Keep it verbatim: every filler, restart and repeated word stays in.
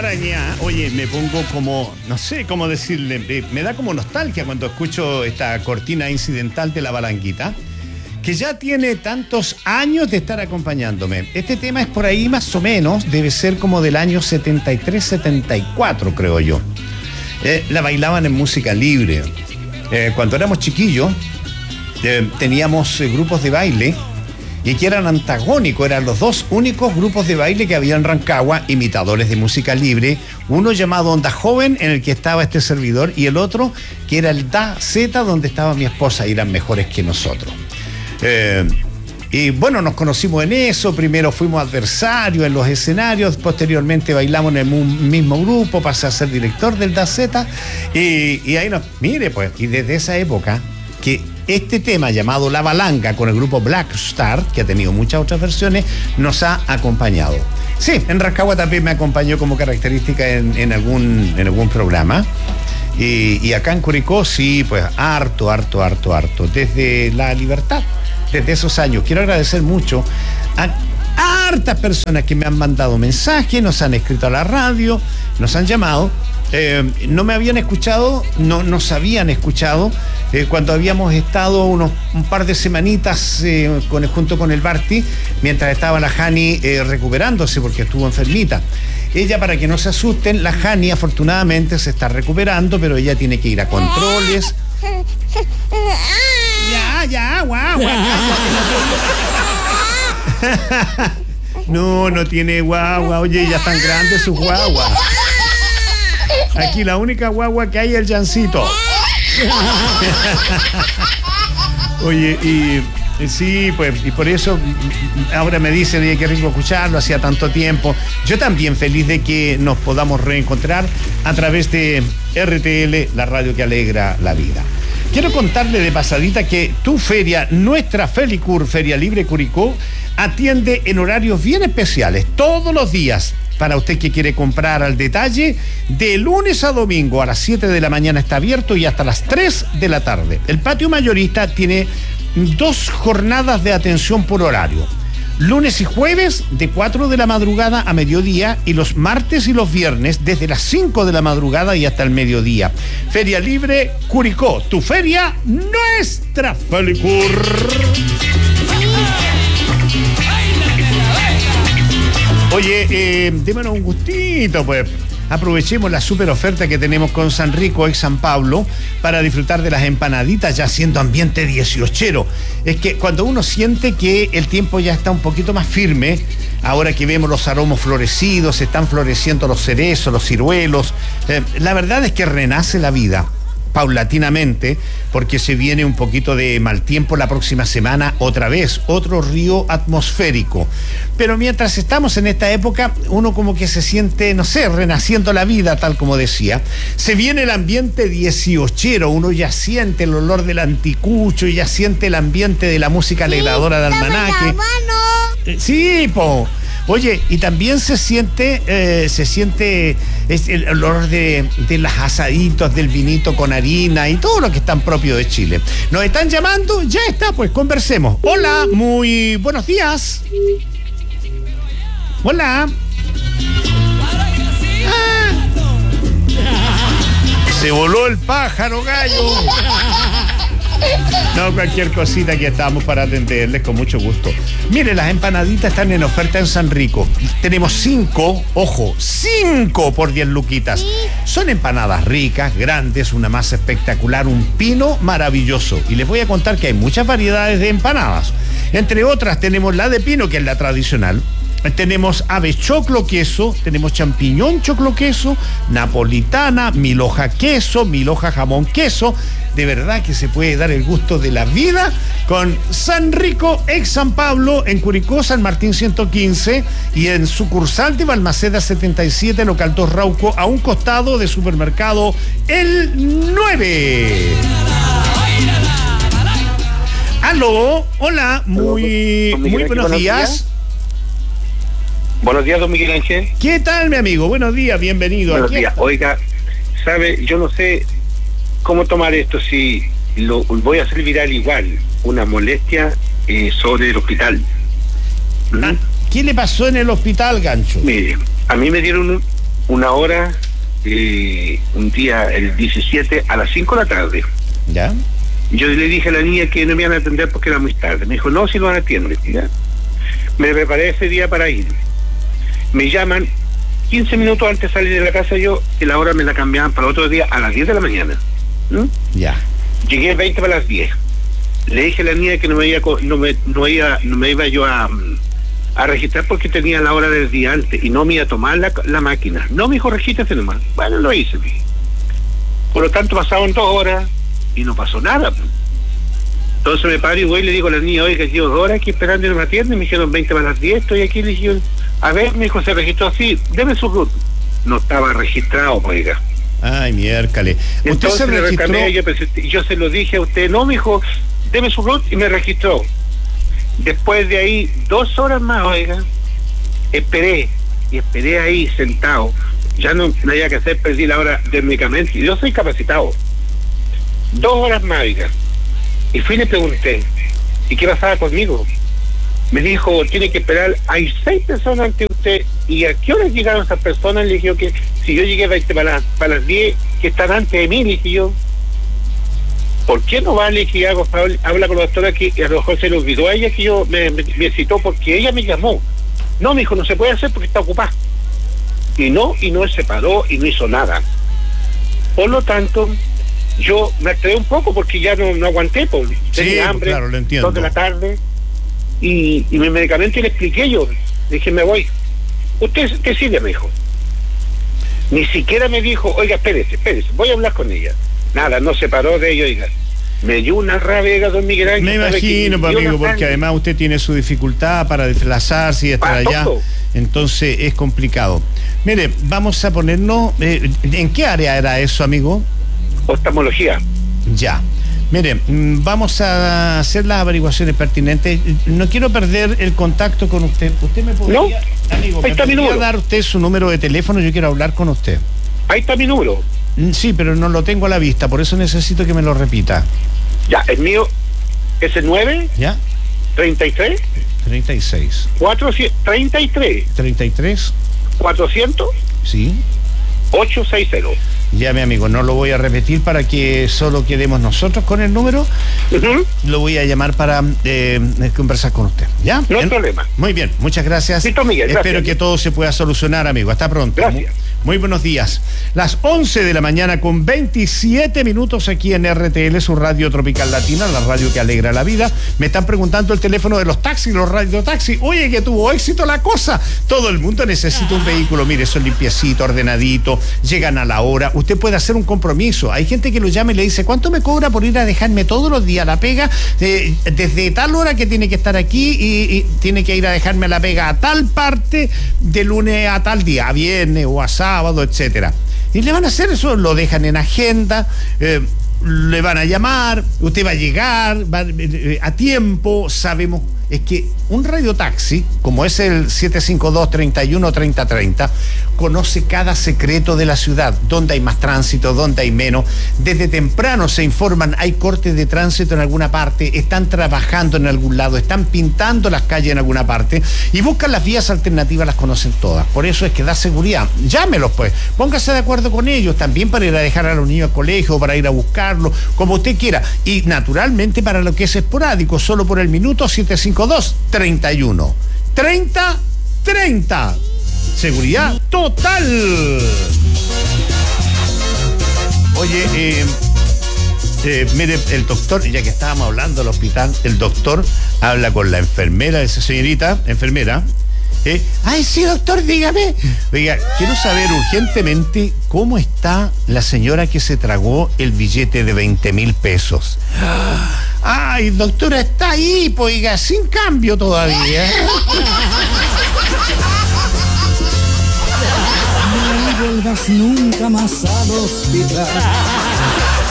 extraña. Oye, me pongo como, no sé cómo decirle, me, me da como nostalgia cuando escucho esta cortina incidental de La Balanguita, que ya tiene tantos años de estar acompañándome. Este tema es por ahí más o menos, debe ser como del año setenta y tres, setenta y cuatro, creo yo. Eh, la bailaban en música libre. Eh, cuando éramos chiquillos, eh, teníamos eh, grupos de baile y que eran antagónicos, eran los dos únicos grupos de baile que había en Rancagua, imitadores de música libre, uno llamado Onda Joven, en el que estaba este servidor, y el otro que era el Da Z, donde estaba mi esposa, y eran mejores que nosotros. Eh, y bueno, nos conocimos en eso, primero fuimos adversarios en los escenarios, posteriormente bailamos en el mismo grupo, pasé a ser director del Da Z, y, y ahí nos, mire pues, y desde esa época que este tema llamado La Balanga con el grupo Black Star, que ha tenido muchas otras versiones, nos ha acompañado. Sí, en Rancagua también me acompañó como característica en, en, algún, en algún programa. Y, y acá en Curicó, sí, pues harto, harto, harto, harto. Desde La Libertad, desde esos años. Quiero agradecer mucho a hartas personas que me han mandado mensajes, nos han escrito a la radio, nos han llamado. Eh, no me habían escuchado, no nos habían escuchado eh, cuando habíamos estado unos un par de semanitas eh, con, junto con el Barty, mientras estaba la Jani eh, recuperándose porque estuvo enfermita. Ella, para que no se asusten, la Jani afortunadamente se está recuperando, pero ella tiene que ir a controles. Ya, ya, guau, guau. No, no tiene guagua. Oye, ya están grandes sus guaguas. Aquí la única guagua que hay es el Jancito. Oye, y, y sí, pues, y por eso ahora me dicen, oye, qué rico escucharlo, hacía tanto tiempo. Yo también feliz de que nos podamos reencontrar a través de R T L, la radio que alegra la vida. Quiero contarle de pasadita que tu feria, nuestra Felicur, Feria Libre Curicó, atiende en horarios bien especiales, todos los días. Para usted que quiere comprar al detalle, de lunes a domingo a las siete de la mañana está abierto y hasta las tres de la tarde. El patio mayorista tiene dos jornadas de atención por horario. Lunes y jueves de cuatro de la madrugada a mediodía y los martes y los viernes desde las cinco de la madrugada y hasta el mediodía. Feria Libre Curicó, tu feria, nuestra Felicur. Oye, eh, démonos un gustito, pues. Aprovechemos la super oferta que tenemos con San Rico ex San Pablo para disfrutar de las empanaditas ya siendo ambiente dieciochero. Es que cuando uno siente que el tiempo ya está un poquito más firme, ahora que vemos los aromos florecidos, están floreciendo los cerezos, los ciruelos, eh, la verdad es que renace la vida paulatinamente, porque se viene un poquito de mal tiempo la próxima semana, otra vez, otro río atmosférico. Pero mientras estamos en esta época, uno como que se siente, no sé, renaciendo la vida, tal como decía. Se viene el ambiente dieciochero, uno ya siente el olor del anticucho, y ya siente el ambiente de la música alegradora de almanaque. Sí, po. Oye, y también se siente, eh, se siente es el olor de, de los asaditos, del vinito con harina y todo lo que es tan propio de Chile. Nos están llamando, ya está, pues conversemos. Hola, muy buenos días. Hola. Ah. Se voló el pájaro, gallo. No, cualquier cosita que estamos para atenderles con mucho gusto. Mire, las empanaditas están en oferta en San Rico. Tenemos cinco, ojo, cinco por diez luquitas. Son empanadas ricas, grandes, una masa espectacular, un pino maravilloso. Y les voy a contar que hay muchas variedades de empanadas. Entre otras tenemos la de pino, que es la tradicional. Tenemos ave choclo queso, tenemos champiñón choclo queso, napolitana, mil hoja queso, mil hoja jamón queso. De verdad que se puede dar el gusto de la vida con San Rico ex San Pablo en Curicó, San Martín ciento quince y en sucursal de Balmaceda setenta y siete, local dos Rauco, a un costado de supermercado El nueve. Aló, hola, muy, muy buenos días. Buenos días, don Miguel Ángel. ¿Qué tal, mi amigo? Buenos días, bienvenido. Buenos días. Oiga, sabe, yo no sé cómo tomar esto, si lo voy a hacer viral igual, una molestia eh, sobre el hospital. ¿Mm? ¿Qué le pasó en el hospital, Gancho? Mire, a mí me dieron un, una hora, eh, un día, el diecisiete, a las cinco de la tarde. ¿Ya? Yo le dije a la niña que no me iban a atender porque era muy tarde. Me dijo, no, si lo van a atender. ¿Ya? Me preparé ese día para ir. Me llaman, quince minutos antes de salir de la casa yo, y la hora me la cambiaban para otro día a las diez de la mañana. ¿Mm? Ya. Llegué veinte para las diez. Le dije a la niña que no me iba, no me, no iba, no me iba yo a, a registrar porque tenía la hora del día antes y no me iba a tomar la, la máquina. No, me dijo, regístrate nomás. Bueno, lo hice. Por lo tanto, pasaron dos horas y no pasó nada. Entonces me paro y voy y le digo a la niña, oiga, llevo dos horas aquí esperando y no me atiende. Me dijeron veinte para las diez, estoy aquí. Le dije, a ver, me dijo, se registró así, deme su root. No estaba registrado, oiga. Ay, miércale. ¿Usted Entonces se le registró? reclamé, yo, yo se lo dije a usted, no, me dijo, deme su root y me registró. Después de ahí, dos horas más, oiga, esperé, y esperé ahí sentado. Ya no, no había que hacer, perdí la hora del medicamento, y yo soy capacitado. Dos horas más, oiga. Y fui y le pregunté, ¿y qué pasaba conmigo? Me dijo, tiene que esperar, hay seis personas ante usted, ¿y a qué hora llegaron esas personas? Le dije, que si yo llegué veinte para, las, para las diez, que están antes de mí, le dije yo, ¿por qué no vale que hago, habla con la doctora que a lo mejor se le olvidó a ella que yo me, me, me citó porque ella me llamó? No, me dijo, no se puede hacer porque está ocupada. Y no, y no se paró y no hizo nada. Por lo tanto, yo me atreví un poco porque ya no, no aguanté, pues, tenía Sí, hambre, claro, lo entiendo. dos de la tarde, y, y mi medicamento le expliqué yo, le dije, me voy. Usted decide, me dijo. Ni siquiera me dijo, oiga, espérese, espérese, voy a hablar con ella. Nada, no se paró de ello, oiga. Me dio una rabia, don Miguel Ángel. Me imagino, pues, amigo, porque además usted tiene su dificultad para desplazarse y estar para allá. todo. Entonces es complicado. Mire, vamos a ponernos... Eh, ¿en qué área era eso, amigo? Oftalmología. Ya. Mire, mm, vamos a hacer las averiguaciones pertinentes. No quiero perder el contacto con usted. ¿Usted me podría, ¿No? amigo, Ahí me está mi podría número. dar usted su número de teléfono? Yo quiero hablar con usted. Ahí está mi número. Mm, Sí, pero no lo tengo a la vista, por eso necesito que me lo repita. Ya, el mío es el nueve, ¿Ya? treinta y tres, treinta y seis. cuatrocientos, treinta y tres, treinta y tres. cuatrocientos, Sí. ochocientos sesenta. Ya, mi amigo, no lo voy a repetir para que solo quedemos nosotros con el número. Uh-huh. Lo voy a llamar para eh, conversar con usted. ¿Ya? No hay ¿En? problema. Muy bien, muchas gracias. Listo, Miguel, Espero gracias. que todo se pueda solucionar, amigo. Hasta pronto. Gracias. Muy, muy buenos días. Las once de la mañana con veintisiete minutos aquí en R T L, su radio tropical latina, la radio que alegra la vida. Me están preguntando el teléfono de los taxis, los radiotaxis. Oye, que tuvo éxito la cosa. Todo el mundo necesita un vehículo. Mire, son limpiecito, ordenadito, llegan a la hora. Usted puede hacer un compromiso. Hay gente que lo llama y le dice, ¿cuánto me cobra por ir a dejarme todos los días a la pega? Eh, desde tal hora que tiene que estar aquí y, y tiene que ir a dejarme a la pega a tal parte de lunes a tal día, a viernes o a sábado, etcétera. Y le van a hacer eso, lo dejan en agenda, eh, le van a llamar, usted va a llegar va, eh, a tiempo. Sabemos, es que un radiotaxi, como es el siete cinco dos, treinta y uno, treinta, treinta, conoce cada secreto de la ciudad, dónde hay más tránsito, dónde hay menos. Desde temprano se informan, hay cortes de tránsito en alguna parte, están trabajando en algún lado, están pintando las calles en alguna parte y buscan las vías alternativas, las conocen todas. Por eso es que da seguridad. Llámelos, pues, póngase de acuerdo con ellos, también para ir a dejar a los niños al colegio, para ir a buscarlos, como usted quiera. Y naturalmente para lo que es esporádico, solo por el minuto siete cinco dos, treinta y uno, treinta, treinta. Seguridad total. Oye, eh, eh, mire, el doctor, ya que estábamos hablando del hospital, el doctor habla con la enfermera, esa señorita, enfermera. Eh, Ay, sí, doctor, dígame. Oiga, quiero saber urgentemente cómo está la señora que se tragó el billete de veinte mil pesos. Ay, doctora, está ahí, pues, oiga, sin cambio todavía. No vuelvas nunca más al hospital.